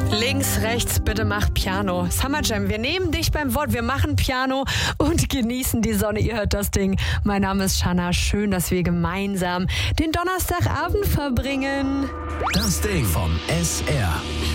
Links, rechts, bitte mach Piano. Summer Jam, wir nehmen dich beim Wort, wir machen Piano und genießen die Sonne. Ihr hört das Ding. Mein Name ist Shanna. Schön, dass wir gemeinsam den Donnerstagabend verbringen. Das Ding vom SR.